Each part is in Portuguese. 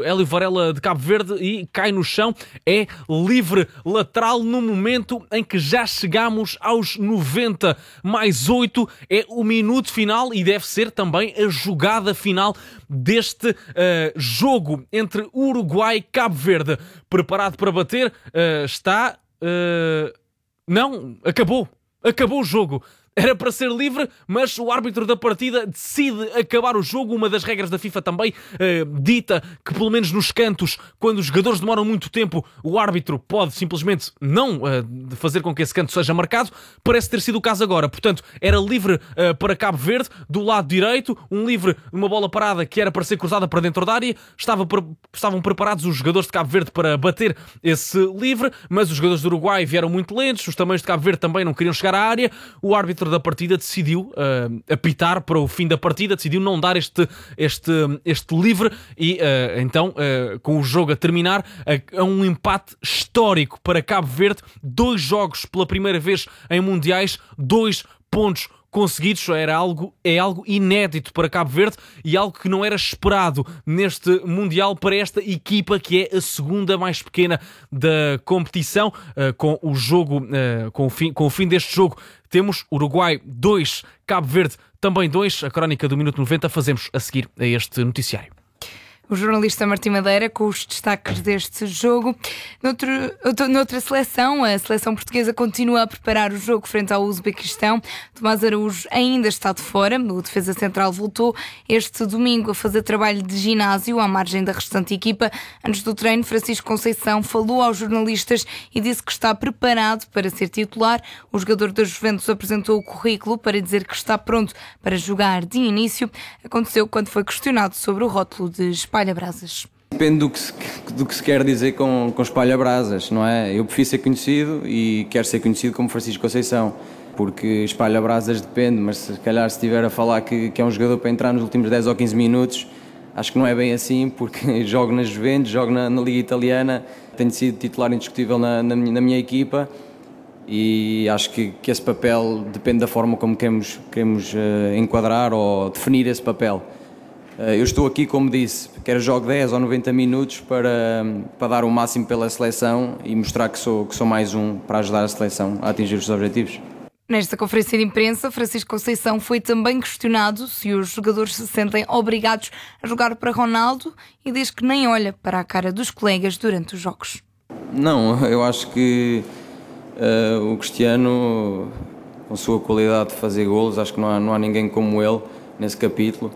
Hélio Varela de Cabo Verde e cai no chão. É livre lateral no momento em que já chegamos aos 90 mais 8. É o minuto final e deve ser também a jogada final deste jogo entre Uruguai e Cabo Verde. Preparado para bater? Está... Não, acabou o jogo. Era para ser livre, mas o árbitro da partida decide acabar o jogo. Uma das regras da FIFA também dita que, pelo menos nos cantos, quando os jogadores demoram muito tempo, o árbitro pode simplesmente não fazer com que esse canto seja marcado. Parece ter sido o caso agora. Portanto, era livre para Cabo Verde, do lado direito, um livre, uma bola parada que era para ser cruzada para dentro da área. Estavam preparados os jogadores de Cabo Verde para bater esse livre, mas os jogadores do Uruguai vieram muito lentos, os tamanhos de Cabo Verde também não queriam chegar à área. O árbitro da partida decidiu apitar para o fim da partida, decidiu não dar este livre e então, com o jogo a terminar, a um empate histórico para Cabo Verde. 2 jogos pela primeira vez em mundiais, 2 pontos conseguidos. É algo inédito para Cabo Verde e algo que não era esperado neste Mundial para esta equipa, que é a segunda mais pequena da competição. Com o jogo, com o fim deste jogo, temos Uruguai 2, Cabo Verde também 2. A crónica do Minuto 90 fazemos a seguir a este noticiário. O jornalista Martim Madeira com os destaques deste jogo. Noutra seleção, a seleção portuguesa continua a preparar o jogo frente ao Uzbequistão. Tomás Araújo ainda está de fora. O defesa central voltou este domingo a fazer trabalho de ginásio à margem da restante equipa. Antes do treino, Francisco Conceição falou aos jornalistas e disse que está preparado para ser titular. O jogador da Juventus apresentou o currículo para dizer que está pronto para jogar de início. Aconteceu quando foi questionado sobre o rótulo de espalha-brasas. Depende do que se quer dizer com espalha-brasas, não é? Eu prefiro ser conhecido e quero ser conhecido como Francisco Conceição, porque espalha-brasas depende, mas se calhar se estiver a falar que é um jogador para entrar nos últimos 10 ou 15 minutos, acho que não é bem assim, porque jogo na Juventus, jogo na Liga Italiana, tenho sido titular indiscutível na minha equipa e acho que esse papel depende da forma como queremos enquadrar ou definir esse papel. Eu estou aqui, como disse, quer jogo 10 ou 90 minutos para dar o máximo pela seleção e mostrar que sou mais um para ajudar a seleção a atingir os objetivos. Nesta conferência de imprensa, Francisco Conceição foi também questionado se os jogadores se sentem obrigados a jogar para Ronaldo e diz que nem olha para a cara dos colegas durante os jogos. Não, eu acho que o Cristiano, com a sua qualidade de fazer golos, acho que não há ninguém como ele nesse capítulo.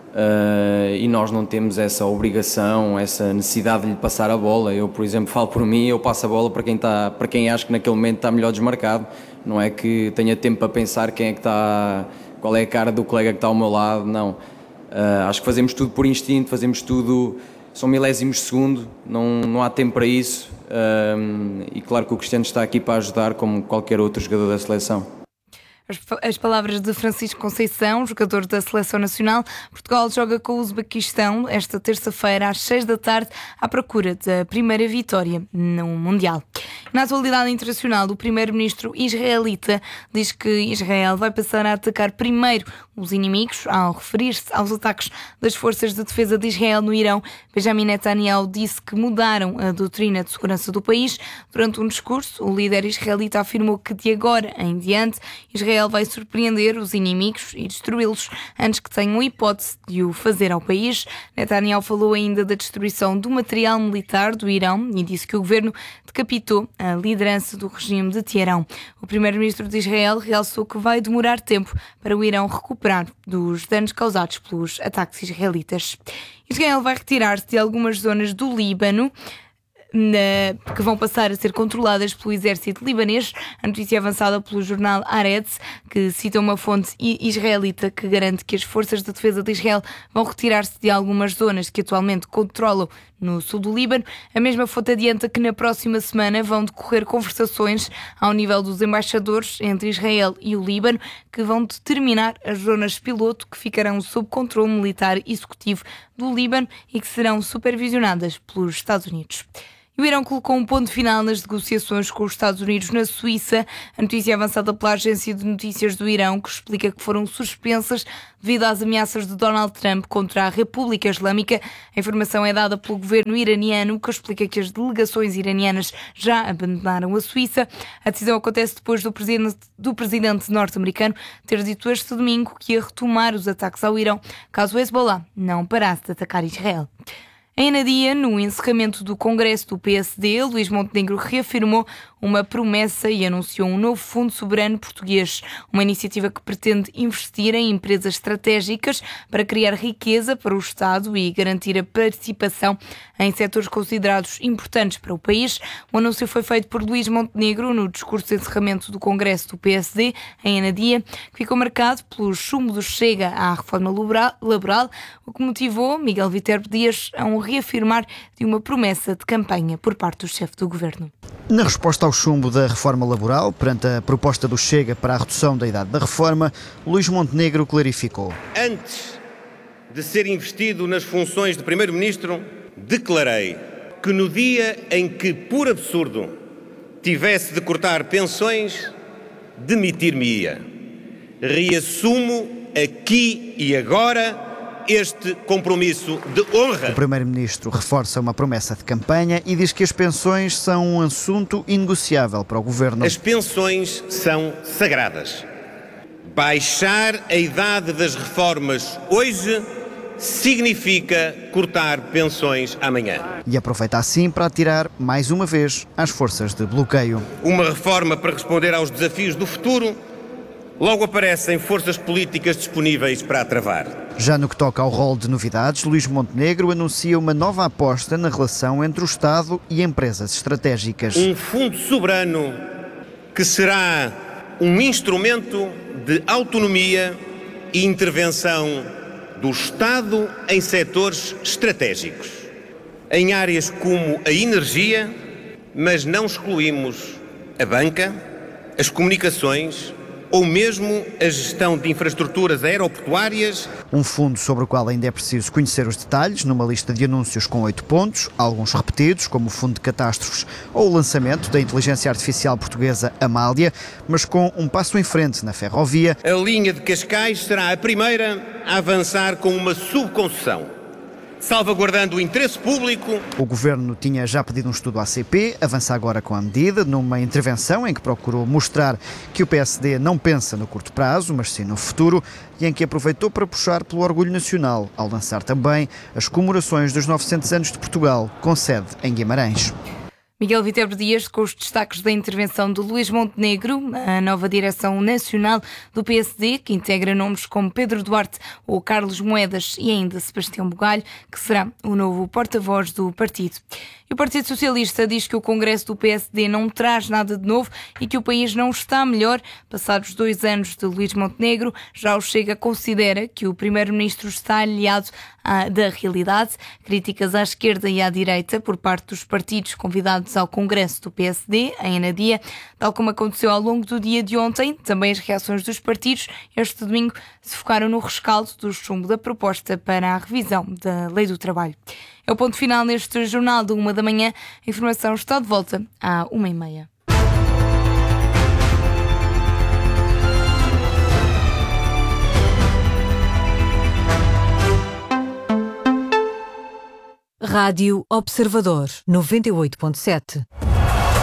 E nós não temos essa obrigação, essa necessidade de lhe passar a bola. Eu, por exemplo, falo por mim, eu passo a bola para quem acho que naquele momento está melhor desmarcado. Não é que tenha tempo para pensar qual é a cara do colega que está ao meu lado, não. Acho que fazemos tudo por instinto, fazemos tudo, são milésimos de segundo, não há tempo para isso. E claro que o Cristiano está aqui para ajudar, como qualquer outro jogador da seleção. As palavras de Francisco Conceição, jogador da Seleção Nacional. Portugal joga com o Uzbequistão esta terça-feira às 6 da tarde à procura da primeira vitória no Mundial. Na atualidade internacional, o primeiro-ministro israelita diz que Israel vai passar a atacar primeiro os inimigos. Ao referir-se aos ataques das forças de defesa de Israel no Irão, Benjamin Netanyahu disse que mudaram a doutrina de segurança do país. Durante um discurso, o líder israelita afirmou que de agora em diante Israel vai surpreender os inimigos e destruí-los antes que tenham hipótese de o fazer ao país. Netanyahu falou ainda da destruição do material militar do Irão e disse que o governo decapitou a liderança do regime de Teherão. O primeiro-ministro de Israel realçou que vai demorar tempo para o Irão recuperar dos danos causados pelos ataques israelitas. Israel vai retirar-se de algumas zonas do Líbano que vão passar a ser controladas pelo exército libanês. A notícia é avançada pelo jornal Haaretz, que cita uma fonte israelita que garante que as forças de defesa de Israel vão retirar-se de algumas zonas que atualmente controlam no sul do Líbano. A mesma fonte adianta que na próxima semana vão decorrer conversações ao nível dos embaixadores entre Israel e o Líbano, que vão determinar as zonas piloto que ficarão sob controle militar executivo do Líbano e que serão supervisionadas pelos Estados Unidos. E o Irão colocou um ponto final nas negociações com os Estados Unidos na Suíça. A notícia é avançada pela agência de notícias do Irão, que explica que foram suspensas devido às ameaças de Donald Trump contra a República Islâmica. A informação é dada pelo governo iraniano, que explica que as delegações iranianas já abandonaram a Suíça. A decisão acontece depois do presidente norte-americano ter dito este domingo que ia retomar os ataques ao Irão, caso o Hezbollah não parasse de atacar Israel. Em Anadia, no encerramento do Congresso do PSD, Luís Montenegro reafirmou uma promessa e anunciou um novo Fundo Soberano Português, uma iniciativa que pretende investir em empresas estratégicas para criar riqueza para o Estado e garantir a participação em setores considerados importantes para o país. O anúncio foi feito por Luís Montenegro no discurso de encerramento do Congresso do PSD, em Anadia, que ficou marcado pelo chumbo do Chega à reforma laboral, o que motivou Miguel Viterbo Dias a reafirmar de uma promessa de campanha por parte do chefe do governo. Na resposta ao chumbo da reforma laboral, perante a proposta do Chega para a redução da idade da reforma, Luís Montenegro clarificou. Antes de ser investido nas funções de Primeiro-Ministro, declarei que no dia em que, por absurdo, tivesse de cortar pensões, demitir-me-ia. Reassumo aqui e agora este compromisso de honra. O Primeiro-Ministro reforça uma promessa de campanha e diz que as pensões são um assunto inegociável para o Governo. As pensões são sagradas. Baixar a idade das reformas hoje significa cortar pensões amanhã. E aproveita assim para atirar, mais uma vez, às forças de bloqueio. Uma reforma para responder aos desafios do futuro, logo aparecem forças políticas disponíveis para a travar. Já no que toca ao rol de novidades, Luís Montenegro anuncia uma nova aposta na relação entre o Estado e empresas estratégicas. Um fundo soberano que será um instrumento de autonomia e intervenção do Estado em setores estratégicos, em áreas como a energia, mas não excluímos a banca, as comunicações ou mesmo a gestão de infraestruturas aeroportuárias. Um fundo sobre o qual ainda é preciso conhecer os detalhes, numa lista de anúncios com 8 pontos, alguns repetidos, como o Fundo de Catástrofes ou o lançamento da inteligência artificial portuguesa Amália, mas com um passo em frente na ferrovia. A linha de Cascais será a primeira a avançar com uma subconcessão, salvaguardando o interesse público. O Governo tinha já pedido um estudo à ACP, avança agora com a medida, numa intervenção em que procurou mostrar que o PSD não pensa no curto prazo, mas sim no futuro, e em que aproveitou para puxar pelo orgulho nacional, ao lançar também as comemorações dos 900 anos de Portugal, com sede em Guimarães. Miguel Viterbo Dias com os destaques da intervenção de Luís Montenegro, a nova direção nacional do PSD, que integra nomes como Pedro Duarte ou Carlos Moedas e ainda Sebastião Bugalho, que será o novo porta-voz do partido. E o Partido Socialista diz que o Congresso do PSD não traz nada de novo e que o país não está melhor. Passados 2 anos de Luís Montenegro, já o Chega considera que o Primeiro-Ministro está aliado da realidade. Críticas à esquerda e à direita por parte dos partidos convidados ao Congresso do PSD, em Anadia, tal como aconteceu ao longo do dia de ontem. Também as reações dos partidos este domingo se focaram no rescaldo do chumbo da proposta para a revisão da Lei do Trabalho. É o ponto final neste Jornal de 1 da manhã. A informação está de volta à 1h30. Rádio Observador 98.7